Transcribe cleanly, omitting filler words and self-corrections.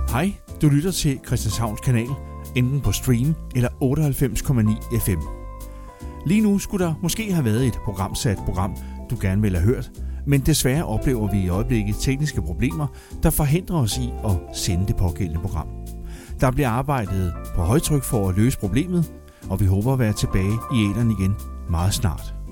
Hej, du lytter til Christianshavns Kanal, enten på stream eller 98,9 FM. Lige nu skulle der måske have været et program, du gerne ville have hørt, men desværre oplever vi i øjeblikket tekniske problemer, der forhindrer os i at sende det pågældende program. Der bliver arbejdet på højtryk for at løse problemet, og vi håber at være tilbage i æteren igen meget snart.